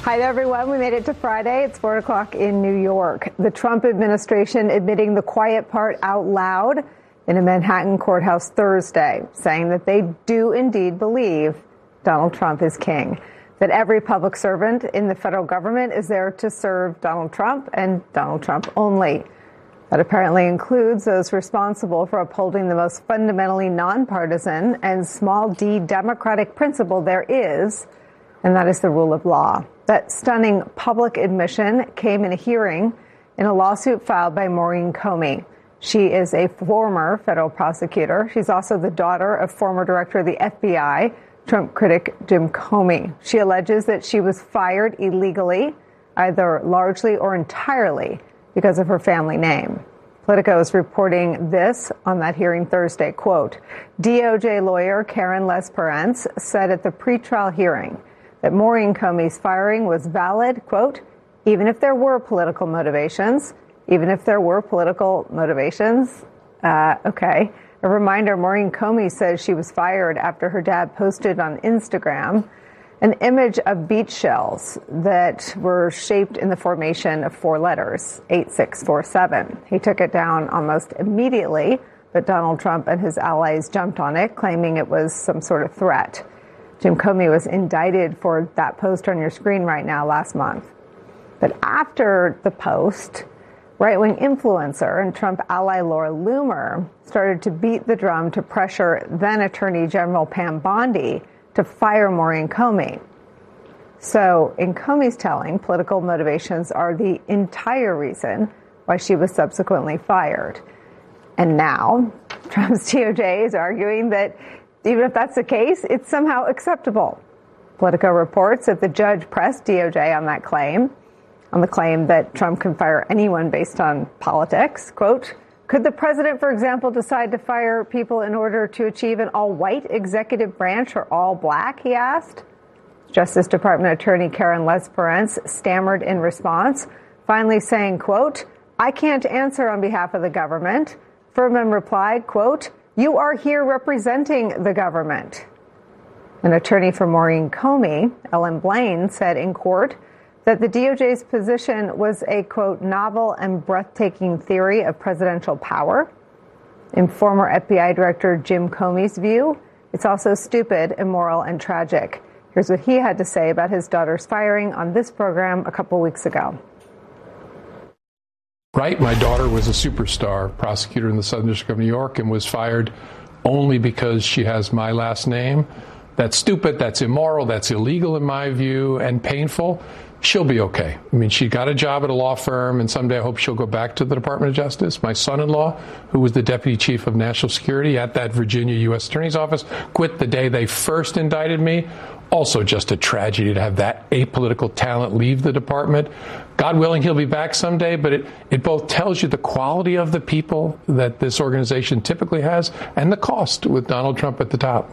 Hi there, everyone. We made it to Friday. It's 4 o'clock in New York. The Trump administration admitting the quiet part out loud in a Manhattan courthouse Thursday, saying that they do indeed believe Donald Trump is king, that every public servant in the federal government is there to serve Donald Trump and Donald Trump only. That apparently includes those responsible for upholding the most fundamentally nonpartisan and small d democratic principle there is, and that is the rule of law. That stunning public admission came in a hearing in a lawsuit filed by Maureen Comey. She is a former federal prosecutor. She's also the daughter of former director of the FBI, Trump critic Jim Comey. She alleges that she was fired illegally, either largely or entirely, because of her family name. Politico is reporting this on that hearing Thursday, quote, DOJ lawyer Karen Lesperance said at the pretrial hearing that Maureen Comey's firing was valid, quote, even if there were political motivations. Okay. A reminder, Maureen Comey says she was fired after her dad posted on Instagram an image of beach shells that were shaped in the formation of four letters, 8647. He took it down almost immediately, but Donald Trump and his allies jumped on it, claiming it was some sort of threat. Jim Comey was indicted for that post on your screen right now last month. But after the post, right-wing influencer and Trump ally Laura Loomer started to beat the drum to pressure then Attorney General Pam Bondi to fire Maureen Comey. So in Comey's telling, political motivations are the entire reason why she was subsequently fired. And now Trump's DOJ is arguing that even if that's the case, it's somehow acceptable. Politico reports that the judge pressed DOJ on that claim, on the claim that Trump can fire anyone based on politics. Quote, could the president, for example, decide to fire people in order to achieve an all-white executive branch or all black, he asked. Justice Department Attorney Karen Lesperance stammered in response, finally saying, quote, I can't answer on behalf of the government. Furman replied, quote, you are here representing the government. An attorney for Maureen Comey, Ellen Blaine, said in court that the DOJ's position was a, quote, novel and breathtaking theory of presidential power. In former FBI Director Jim Comey's view, it's also stupid, immoral, and tragic. Here's what he had to say about his daughter's firing on this program a couple weeks ago. Right. My daughter was a superstar prosecutor in the Southern District of New York and was fired only because she has my last name. That's stupid. That's immoral. That's illegal in my view and painful. She'll be okay. I mean, she got a job at a law firm, and someday I hope she'll go back to the Department of Justice. My son-in-law, who was the deputy chief of national security at that Virginia U.S. Attorney's Office, quit the day they first indicted me. Also just a tragedy to have that apolitical talent leave the department. God willing, he'll be back someday, but it both tells you the quality of the people that this organization typically has and the cost with Donald Trump at the top.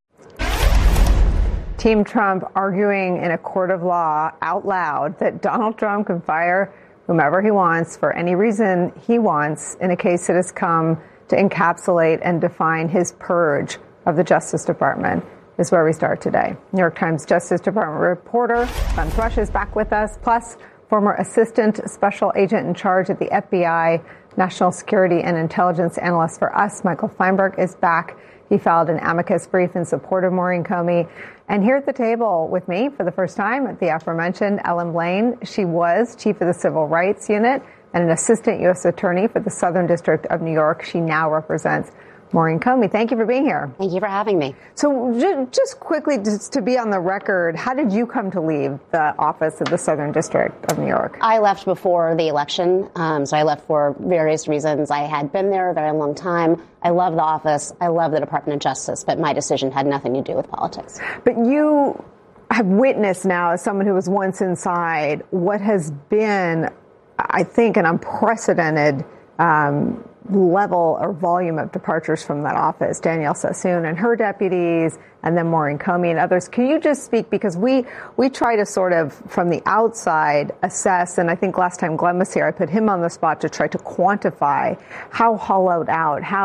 Team Trump arguing in a court of law out loud that Donald Trump can fire whomever he wants for any reason he wants in a case that has come to encapsulate and define his purge of the Justice Department is where we start today. New York Times Justice Department reporter Glenn Thrush is back with us, plus former assistant special agent in charge at the FBI, national security and intelligence analyst for us, Michael Feinberg, is back. He filed an amicus brief in support of Maureen Comey. And here at the table with me for the first time, the aforementioned Ellen Blaine. She was chief of the Civil Rights Unit and an assistant U.S. attorney for the Southern District of New York. She now represents Maureen Comey. Thank you for being here. Thank you for having me. So just quickly, just to be on the record, how did you come to leave the office of the Southern District of New York? I left before the election, so I left for various reasons. I had been there a very long time. I love the office. I love the Department of Justice, but my decision had nothing to do with politics. But you have witnessed now, as someone who was once inside, what has been, I think, an unprecedented level or volume of departures from that office. Danielle Sassoon and her deputies, and then Maureen Comey and others. Can you just speak, because we try to sort of, from the outside, assess, and I think last time Glenn was here, I put him on the spot to try to quantify how hollowed out, how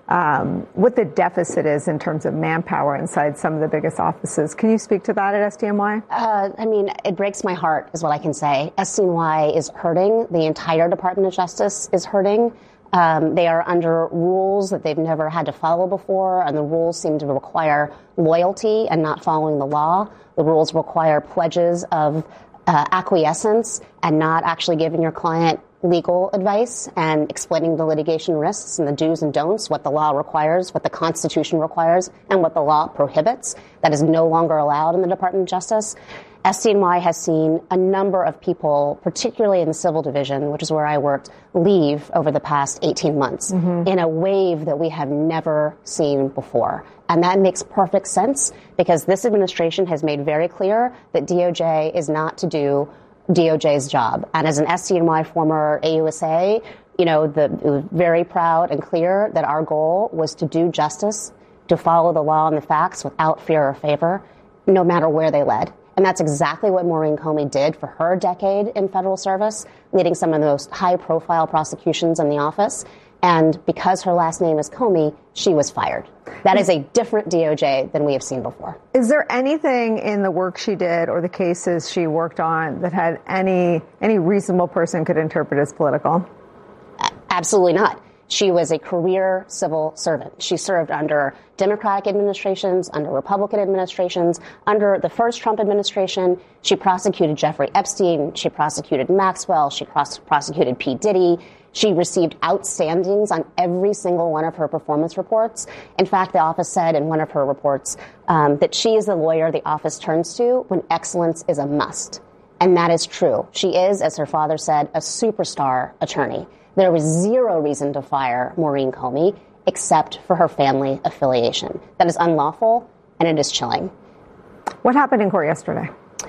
what the deficit is in terms of manpower inside some of the biggest offices. Can you speak to that at SDNY? I mean, it breaks my heart, is what I can say. SDNY is hurting. The entire Department of Justice is hurting. They are under rules that they've never had to follow before, and the rules seem to require loyalty and not following the law. The rules require pledges of acquiescence and not actually giving your client legal advice and explaining the litigation risks and the do's and don'ts, what the law requires, what the Constitution requires, and what the law prohibits. That is no longer allowed in the Department of Justice. SDNY has seen a number of people, particularly in the civil division, which is where I worked, leave over the past 18 months in a wave that we have never seen before. And that makes perfect sense because this administration has made very clear that DOJ is not to do DOJ's job. And as an SDNY former AUSA, it was very proud and clear that our goal was to do justice, to follow the law and the facts without fear or favor, no matter where they led. And that's exactly what Maureen Comey did for her decade in federal service, leading some of the most high-profile prosecutions in the office. And because her last name is Comey, she was fired. That is a different DOJ than we have seen before. Is there anything in the work she did or the cases she worked on that had any reasonable person could interpret as political? Absolutely not. She was a career civil servant. She served under Democratic administrations, under Republican administrations, under the first Trump administration. She prosecuted Jeffrey Epstein. She prosecuted Maxwell. She prosecuted P. Diddy. She received outstandings on every single one of her performance reports. In fact, the office said in one of her reports that she is the lawyer the office turns to when excellence is a must. And that is true. She is, as her father said, a superstar attorney. There was zero reason to fire Maureen Comey except for her family affiliation. That is unlawful, and it is chilling. What happened in court yesterday?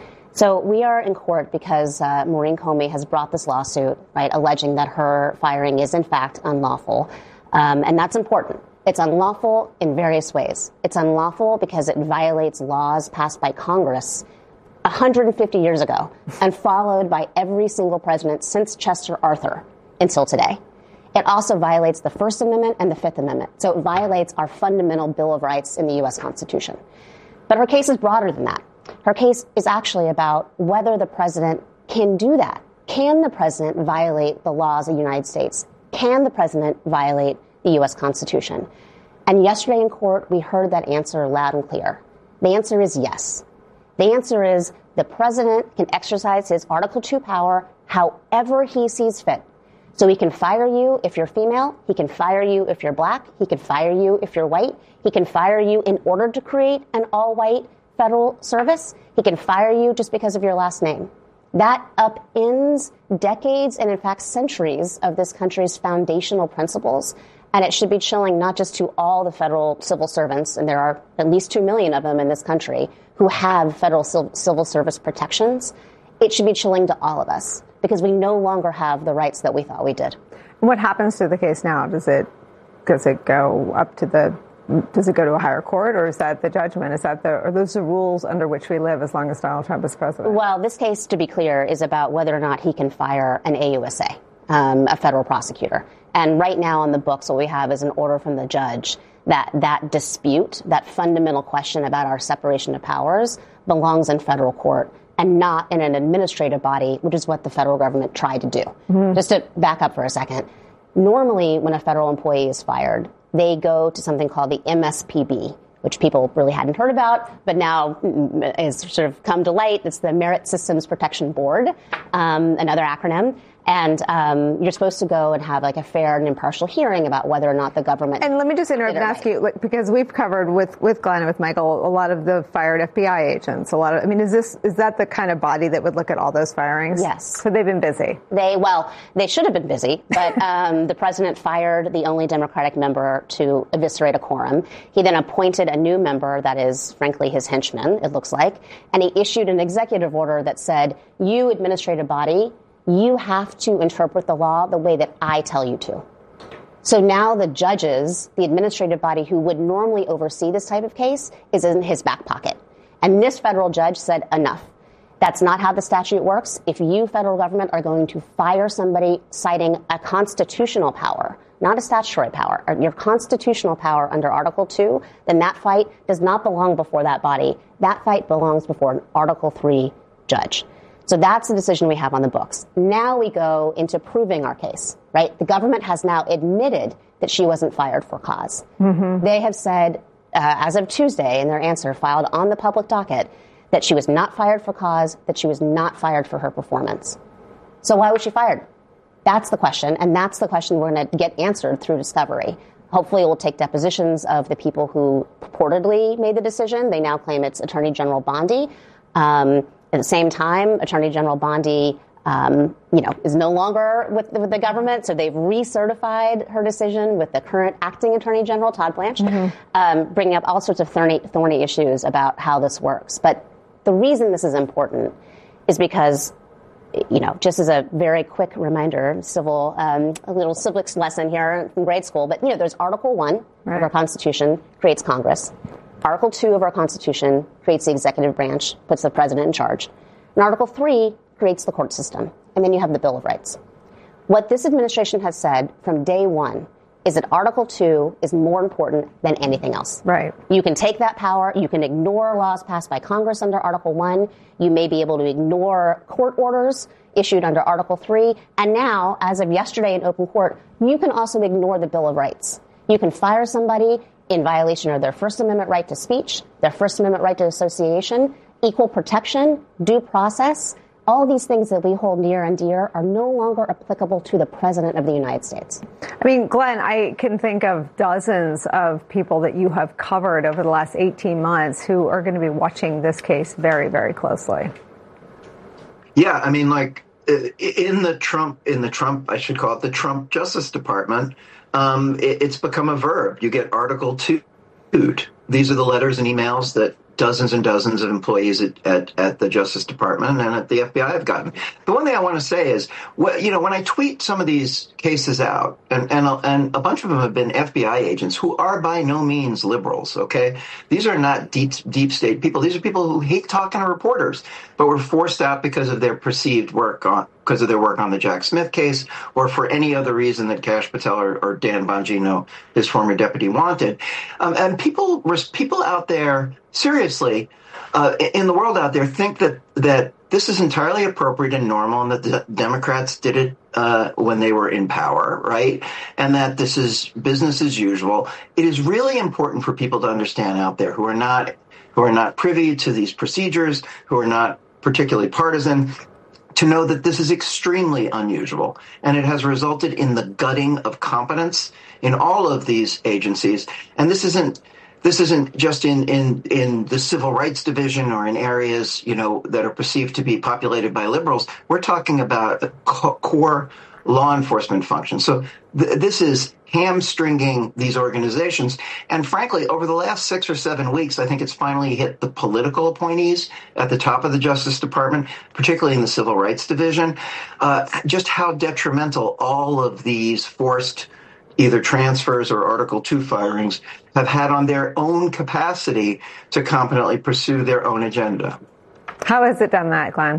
So we are in court because Maureen Comey has brought this lawsuit, right, alleging that her firing is, in fact, unlawful. And that's important. It's unlawful in various ways. It's unlawful because it violates laws passed by Congress 150 years ago and followed by every single president since Chester Arthur until today. It also violates the First Amendment and the Fifth Amendment. So it violates our fundamental Bill of Rights in the U.S. Constitution. But her case is broader than that. Her case is actually about whether the president can do that. Can the president violate the laws of the United States? Can the president violate the U.S. Constitution? And yesterday in court, we heard that answer loud and clear. The answer is yes. The answer is the president can exercise his Article II power however he sees fit. So he can fire you if you're female. He can fire you if you're black. He can fire you if you're white. He can fire you in order to create an all-white federal service. He can fire you just because of your last name. That upends decades and, in fact, centuries of this country's foundational principles. And it should be chilling not just to all the federal civil servants, and there are at least 2 million of them in this country, who have federal civil service protections. It should be chilling to all of us because we no longer have the rights that we thought we did. What happens to the case now? Does it go up to does it go to a higher court, or is that the judgment? Are those the rules under which we live as long as Donald Trump is president? Well, this case, to be clear, is about whether or not he can fire an AUSA, a federal prosecutor. And right now on the books, what we have is an order from the judge that dispute, that fundamental question about our separation of powers, belongs in federal court and not in an administrative body, which is what the federal government tried to do. Mm-hmm. Just to back up for a second, normally when a federal employee is fired, they go to something called the MSPB, which people really hadn't heard about, but now has sort of come to light. It's the Merit Systems Protection Board, another acronym. And you're supposed to go and have like a fair and impartial hearing about whether or not the government. And let me just interrupt and ask you, because we've covered with Glenn and with Michael a lot of the fired FBI agents. Is that the kind of body that would look at all those firings? Yes. So they've been busy. They should have been busy, but the president fired the only Democratic member to eviscerate a quorum. He then appointed a new member that is, frankly, his henchman, it looks like, and he issued an executive order that said, you administrative body, you have to interpret the law the way that I tell you to. So now the judges, the administrative body who would normally oversee this type of case, is in his back pocket. And this federal judge said enough. That's not how the statute works. If you, federal government, are going to fire somebody citing a constitutional power, not a statutory power, or your constitutional power under Article 2, then that fight does not belong before that body. That fight belongs before an Article 3 judge. So that's the decision we have on the books. Now we go into proving our case, right? The government has now admitted that she wasn't fired for cause. Mm-hmm. They have said, as of Tuesday, in their answer filed on the public docket, that she was not fired for cause, that she was not fired for her performance. So why was she fired? That's the question, and that's the question we're going to get answered through discovery. Hopefully we'll take depositions of the people who purportedly made the decision. They now claim it's Attorney General Bondi. At the same time, Attorney General Bondi, is no longer with the government, so they've recertified her decision with the current acting Attorney General, Todd Blanche, bringing up all sorts of thorny issues about how this works. But the reason this is important is because, just as a very quick reminder, a little civics lesson here from grade school, but, there's Article 1 of our Constitution, creates Congress. Article 2 of our Constitution creates the executive branch, puts the president in charge. And Article 3 creates the court system. And then you have the Bill of Rights. What this administration has said from day one is that Article 2 is more important than anything else. Right. You can take that power. You can ignore laws passed by Congress under Article 1. You may be able to ignore court orders issued under Article 3. And now, as of yesterday in open court, you can also ignore the Bill of Rights. You can fire somebody in violation of their First Amendment right to speech, their First Amendment right to association, equal protection, due process. All these things that we hold near and dear are no longer applicable to the President of the United States. I mean, Glenn, I can think of dozens of people that you have covered over the last 18 months who are going to be watching this case very, very closely. Yeah, I mean, like in the Trump, I should call it the Trump Justice Department, it's become a verb. You get Article 2. These are the letters and emails that dozens and dozens of employees at the Justice Department and at the FBI have gotten. The one thing I want to say is, when I tweet some of these cases out, and a bunch of them have been FBI agents who are by no means liberals, okay? These are not deep state people. These are people who hate talking to reporters, but were forced out because of their perceived work on the Jack Smith case, or for any other reason that Kash Patel or Dan Bongino, his former deputy, wanted. And people out there, seriously, in the world out there, think that this is entirely appropriate and normal, and that the Democrats did it when they were in power, right? And that this is business as usual. It is really important for people to understand out there who are not privy to these procedures, who are not particularly partisan, to know that this is extremely unusual, and it has resulted in the gutting of competence in all of these agencies. And this isn't just in the civil rights division or in areas, that are perceived to be populated by liberals. We're talking about a core law enforcement function. So this is hamstringing these organizations. And frankly, over the last 6 or 7 weeks, I think it's finally hit the political appointees at the top of the Justice Department, particularly in the Civil Rights Division, just how detrimental all of these forced either transfers or Article 2 firings have had on their own capacity to competently pursue their own agenda. How has it done that, Glenn?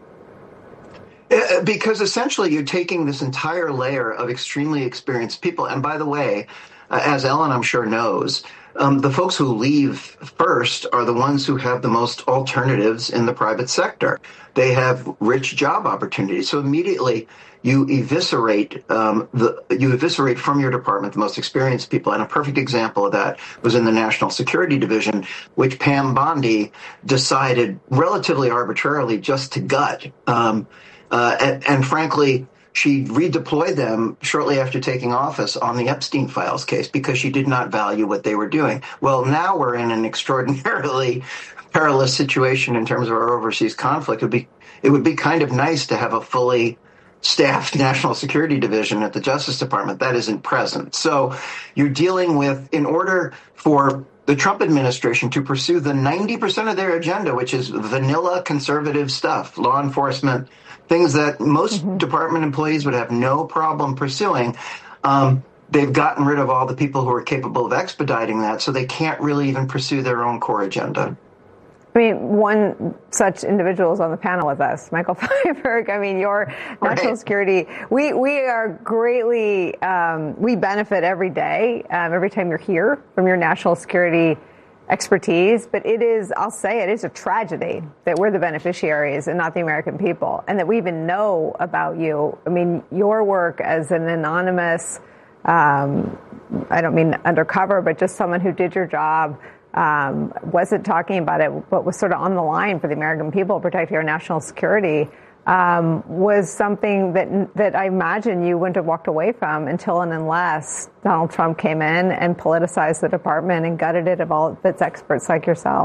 Because essentially you're taking this entire layer of extremely experienced people. And by the way, as Ellen, I'm sure, knows, the folks who leave first are the ones who have the most alternatives in the private sector. They have rich job opportunities. So immediately you eviscerate from your department the most experienced people. And a perfect example of that was in the National Security Division, which Pam Bondi decided relatively arbitrarily just to gut. And frankly, she redeployed them shortly after taking office on the Epstein Files case because she did not value what they were doing. Well, now we're in an extraordinarily perilous situation in terms of our overseas conflict. It would be kind of nice to have a fully staffed National Security Division at the Justice Department. That isn't present. So you're dealing with, in order for the Trump administration to pursue the 90% of their agenda, which is vanilla conservative stuff, law enforcement, things that most department employees would have no problem pursuing. They've gotten rid of all the people who are capable of expediting that, so they can't really even pursue their own core agenda. I mean, one such individual is on the panel with us, Michael Feinberg. I mean, your national security, we are greatly, we benefit every day, every time you're here from your national security expertise. But it is, I'll say it is a tragedy that we're the beneficiaries and not the American people, and that we even know about you. I mean, your work as an anonymous, I don't mean undercover, but just someone who did your job, wasn't talking about it, but was sort of on the line for the American people, protecting our national security, was something that I imagine you wouldn't have walked away from until and unless Donald Trump came in and politicized the department and gutted it of all of its experts like yourself.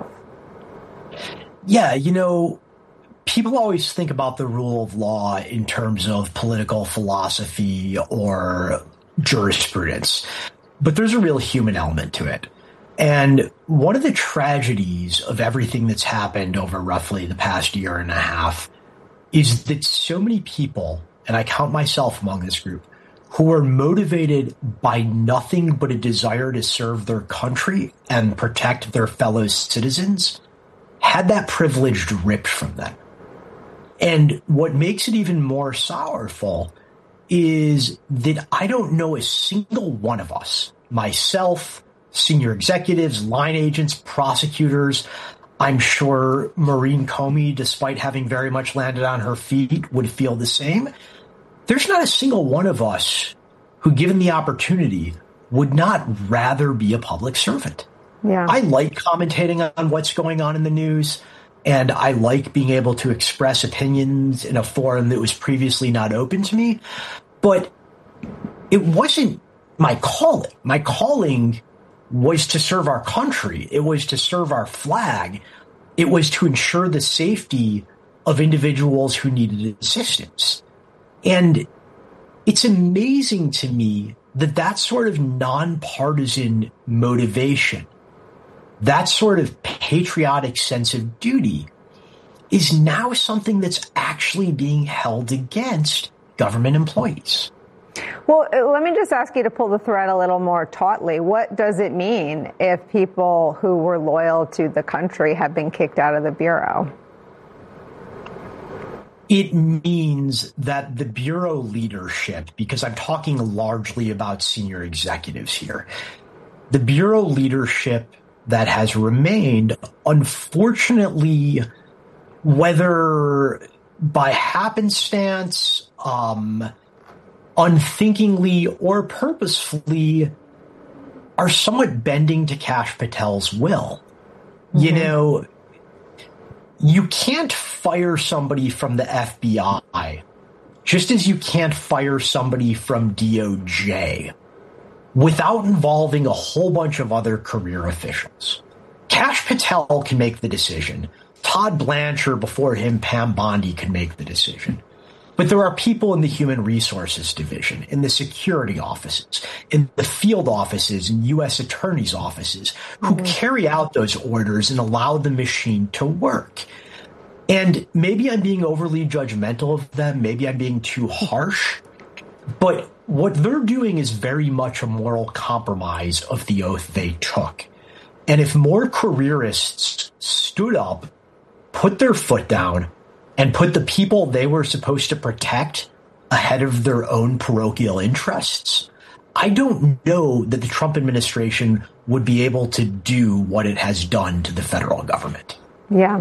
Yeah, you know, people always think about the rule of law in terms of political philosophy or jurisprudence, but there's a real human element to it. And one of the tragedies of everything that's happened over roughly the past year and a half is that so many people, and I count myself among this group, who are motivated by nothing but a desire to serve their country and protect their fellow citizens, had that privilege ripped from them. And what makes it even more sorrowful is that I don't know a single one of us, myself, senior executives, line agents, prosecutors. I'm sure Maureen Comey, despite having very much landed on her feet, would feel the same. There's not a single one of us who, given the opportunity, would not rather be a public servant. Yeah. I like commentating on what's going on in the news, and I like being able to express opinions in a forum that was previously not open to me. But it wasn't my calling. My calling was to serve our country. It was to serve our flag. It was to ensure the safety of individuals who needed assistance. And it's amazing to me that that sort of nonpartisan motivation, that sort of patriotic sense of duty, is now something that's actually being held against government employees. Well, let me just ask you to pull the thread a little more tautly. What does it mean if people who were loyal to the country have been kicked out of the Bureau? It means that the Bureau leadership, because I'm talking largely about senior executives here, the Bureau leadership that has remained, unfortunately, whether by happenstance, unthinkingly or purposefully, are somewhat bending to Kash Patel's will. Mm-hmm. You know, you can't fire somebody from the FBI just as you can't fire somebody from DOJ without involving a whole bunch of other career officials. Kash Patel can make the decision. Todd Blanchard, before him, Pam Bondi, can make the decision. But there are people in the Human Resources Division, in the security offices, in the field offices, and U.S. attorneys' offices who carry out those orders and allow the machine to work. And maybe I'm being overly judgmental of them. Maybe I'm being too harsh. But what they're doing is very much a moral compromise of the oath they took. And if more careerists stood up, put their foot down, and put the people they were supposed to protect ahead of their own parochial interests, I don't know that the Trump administration would be able to do what it has done to the federal government. Yeah.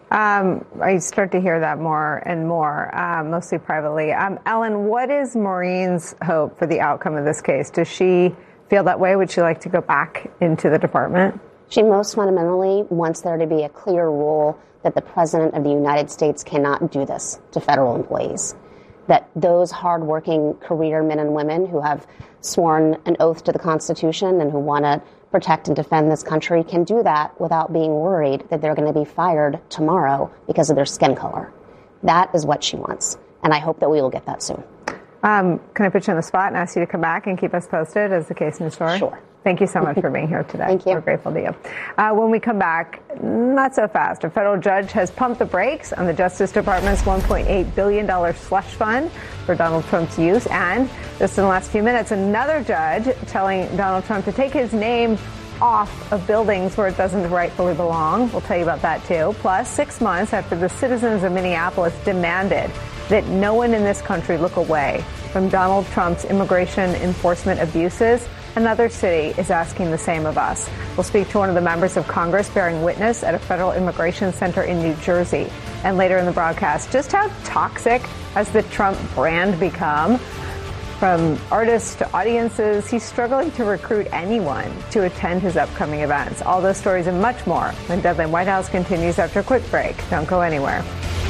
I start to hear that more and more, mostly privately. Ellen, what is Maureen's hope for the outcome of this case? Does she feel that way? Would she like to go back into the department? She most fundamentally wants there to be a clear rule that the President of the United States cannot do this to federal employees, that those hardworking career men and women who have sworn an oath to the Constitution and who want to protect and defend this country can do that without being worried that they're going to be fired tomorrow because of their skin color. That is what she wants, and I hope that we will get that soon. Can I put you on the spot and ask you to come back and keep us posted as the case moves forward? Sure. Thank you so much for being here today. Thank you. We're grateful to you. When we come back, not so fast. A federal judge has pumped the brakes on the Justice Department's $1.8 billion slush fund for Donald Trump's use. And just in the last few minutes, another judge telling Donald Trump to take his name off of buildings where it doesn't rightfully belong. We'll tell you about that too. Plus, 6 months after the citizens of Minneapolis demanded that no one in this country look away from Donald Trump's immigration enforcement abuses, another city is asking the same of us. We'll speak to one of the members of Congress bearing witness at a federal immigration center in New Jersey. And later in the broadcast, just how toxic has the Trump brand become? From artists to audiences, he's struggling to recruit anyone to attend his upcoming events. All those stories and much more when Deadline White House continues after a quick break. Don't go anywhere.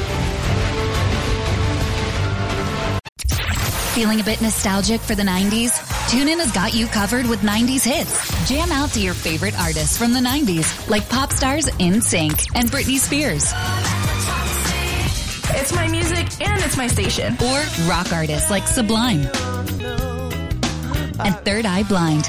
Feeling a bit nostalgic for the 90s? TuneIn has got you covered with 90s hits. Jam out to your favorite artists from the 90s, like pop stars NSYNC and Britney Spears. It's my music and it's my station. Or rock artists like Sublime and Third Eye Blind.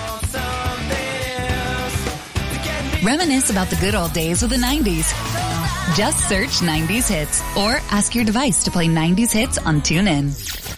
Reminisce about the good old days with the 90s. Just search 90s hits or ask your device to play 90s hits on TuneIn.